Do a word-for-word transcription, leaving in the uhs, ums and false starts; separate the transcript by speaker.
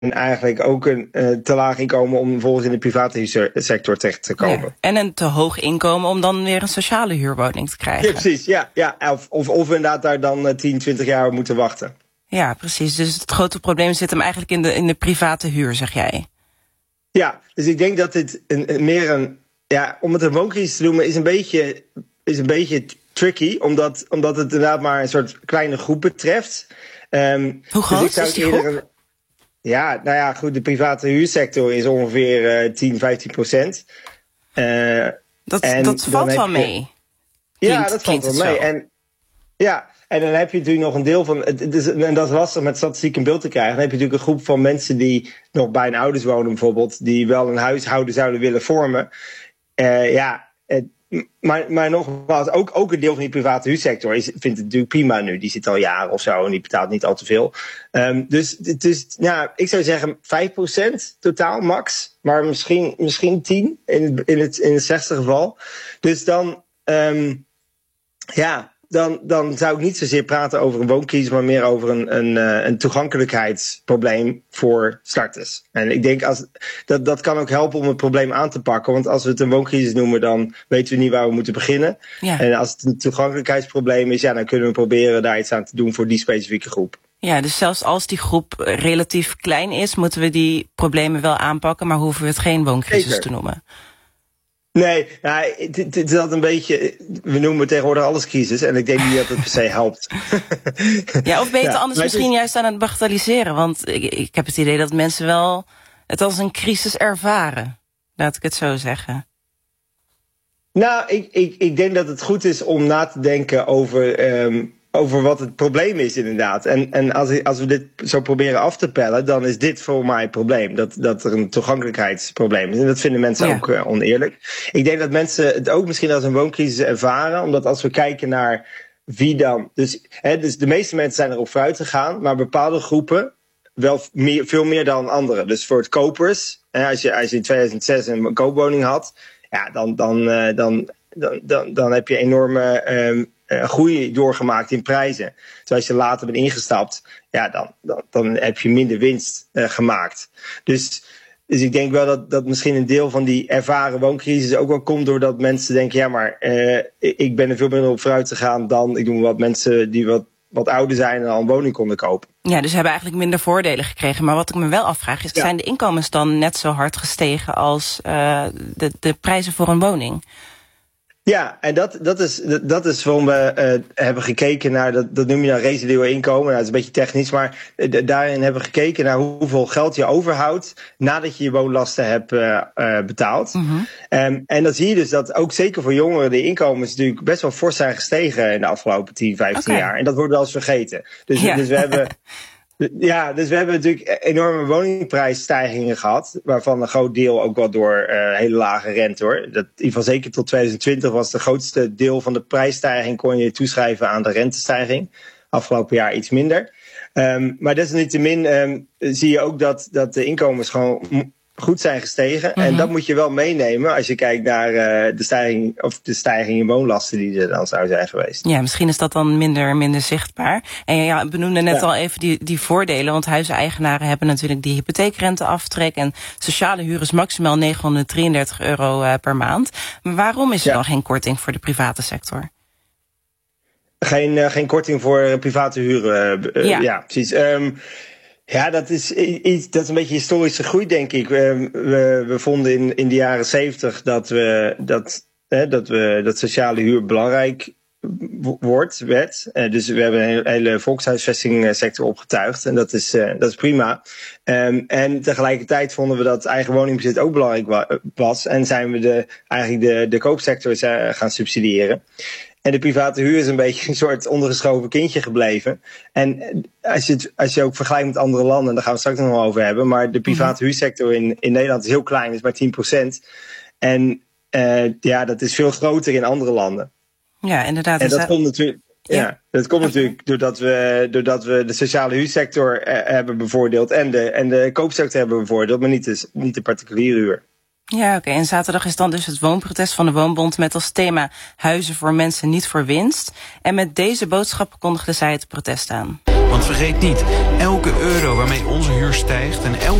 Speaker 1: eigenlijk ook een uh, te laag inkomen om vervolgens in de private sector terecht te komen.
Speaker 2: Ja, en een te hoog inkomen om dan weer een sociale huurwoning te krijgen.
Speaker 1: Ja, precies. Ja, ja. Of, of, of we inderdaad daar dan uh, tien, twintig jaar moeten wachten.
Speaker 2: Ja, precies. Dus het grote probleem zit hem eigenlijk in de, in de private huur, zeg jij.
Speaker 1: Ja, dus ik denk dat dit een, een, meer een... Ja, om het een wooncrisis te noemen is een beetje, is een beetje tricky. Omdat, omdat het inderdaad maar een soort kleine groep betreft. Um,
Speaker 2: Hoe groot
Speaker 1: dus
Speaker 2: is die groep?
Speaker 1: Een, ja, nou ja, goed. De private huursector is ongeveer uh, tien, vijftien procent. Uh,
Speaker 2: dat, dat valt wel mee.
Speaker 1: Je, ja, dat valt wel mee. En, ja, en dan heb je natuurlijk nog een deel van... Het is, en dat is lastig met statistiek in beeld te krijgen. Dan heb je natuurlijk een groep van mensen die nog bij hun ouders wonen bijvoorbeeld. Die wel een huishouden zouden willen vormen. Uh, ja, het, maar, maar nogmaals, ook, ook een deel van die private huursector is, vindt het natuurlijk prima nu. Die zit al jaren of zo en die betaalt niet al te veel. Um, dus het is, ja, ik zou zeggen vijf procent totaal max. Maar misschien, misschien tien in, in, het, in het slechtste geval. Dus dan, um, ja... Dan, dan zou ik niet zozeer praten over een wooncrisis, maar meer over een, een, een toegankelijkheidsprobleem voor starters. En ik denk als, dat dat kan ook helpen om het probleem aan te pakken. Want als we het een wooncrisis noemen, dan weten we niet waar we moeten beginnen. Ja. En als het een toegankelijkheidsprobleem is, ja, dan kunnen we proberen daar iets aan te doen voor die specifieke groep.
Speaker 2: Ja, dus zelfs als die groep relatief klein is, moeten we die problemen wel aanpakken, maar hoeven we het geen wooncrisis Zeker. te noemen.
Speaker 1: Nee, nou, het, het is altijd een beetje... We noemen tegenwoordig alles crisis. En ik denk niet dat het per se helpt.
Speaker 2: Ja, of beter ja, anders misschien is... juist aan het bagatelliseren. Want ik, ik heb het idee dat mensen wel het als een crisis ervaren. Laat ik het zo zeggen.
Speaker 1: Nou, ik, ik, ik denk dat het goed is om na te denken over... Um, over wat het probleem is inderdaad. En, en als, als we dit zo proberen af te pellen, dan is dit voor mij het probleem. Dat, dat er een toegankelijkheidsprobleem is. En dat vinden mensen ja. ook uh, oneerlijk. Ik denk dat mensen het ook misschien als een wooncrisis ervaren. Omdat als we kijken naar wie dan... Dus, hè, dus de meeste mensen zijn erop vooruit gegaan. Maar bepaalde groepen wel meer, veel meer dan anderen. Dus voor het kopers, hè, als, je, als je in tweeduizend zes een koopwoning had, ja, dan, dan, uh, dan, dan, dan, dan heb je enorme... Um, Uh, groei doorgemaakt in prijzen. Dus als je later bent ingestapt, ja, dan, dan, dan heb je minder winst uh, gemaakt. Dus, dus ik denk wel dat, dat misschien een deel van die ervaren wooncrisis ook wel komt doordat mensen denken, ja, maar uh, ik ben er veel meer op vooruit gegaan dan, ik noem wat mensen die wat, wat ouder zijn en al een woning konden kopen.
Speaker 2: Ja, dus ze hebben eigenlijk minder voordelen gekregen. Maar wat ik me wel afvraag is, ja. zijn de inkomens dan net zo hard gestegen als uh, de, de prijzen voor een woning?
Speaker 1: Ja, en dat, dat, is, dat is waarom we uh, hebben gekeken naar, dat, dat noem je dan residueel inkomen. Nou, dat is een beetje technisch, maar uh, daarin hebben we gekeken naar hoeveel geld je overhoudt nadat je je woonlasten hebt uh, uh, betaald. Mm-hmm. Um, en dan zie je dus dat ook zeker voor jongeren de inkomens natuurlijk best wel fors zijn gestegen in de afgelopen tien, vijftien okay. jaar. En dat wordt wel eens vergeten. Dus, ja. dus we hebben... Ja, dus we hebben natuurlijk enorme woningprijsstijgingen gehad, waarvan een groot deel ook wel door uh, hele lage rente hoor. Dat, in ieder geval zeker tot tweeduizend twintig was de grootste deel van de prijsstijging kon je toeschrijven aan de rentestijging. Afgelopen jaar iets minder. Um, maar desalniettemin um, zie je ook dat, dat de inkomens gewoon goed zijn gestegen. Mm-hmm. En dat moet je wel meenemen als je kijkt naar uh, de stijging of de stijging in woonlasten die er dan zou zijn geweest.
Speaker 2: Ja, misschien is dat dan minder, minder zichtbaar. En ja, benoemde net ja. al even die, die voordelen, want huiseigenaren hebben natuurlijk die hypotheekrenteaftrek en sociale huur is maximaal negenhonderddrieëndertig euro uh, per maand. Maar waarom is er ja. dan geen korting voor de private sector?
Speaker 1: Geen, uh, geen korting voor private huren. Uh, ja. ja, precies. Um, Ja, dat is iets, dat is een beetje historische groei, denk ik. We, we, we vonden in, in de jaren zeventig dat we dat, hè, dat we dat sociale huur belangrijk wordt, werd. Uh, dus we hebben een hele volkshuisvestingsector opgetuigd en dat is, uh, dat is prima. Um, en tegelijkertijd vonden we dat eigen woningbezit ook belangrijk wa- was en zijn we de, eigenlijk de, de koopsector uh, gaan subsidiëren. En de private huur is een beetje een soort ondergeschoven kindje gebleven. En als je, het, als je ook vergelijkt met andere landen, daar gaan we het straks nog wel over hebben. Maar de private huursector in, in Nederland is heel klein, is maar tien procent. En uh, ja, dat is veel groter in andere landen.
Speaker 2: Ja, inderdaad.
Speaker 1: En dat komt natuurlijk, ja. ja, dat komt natuurlijk doordat we, doordat we de sociale huursector uh, hebben bevoordeeld en de, en de koopsector hebben bevoordeeld, maar niet de, niet de particuliere huur.
Speaker 2: Ja, oké. Okay. En zaterdag is dan dus het woonprotest van de Woonbond met als thema huizen voor mensen, niet voor winst. En met deze boodschap kondigde zij het protest aan.
Speaker 3: Want vergeet niet, elke euro waarmee onze huur stijgt en elke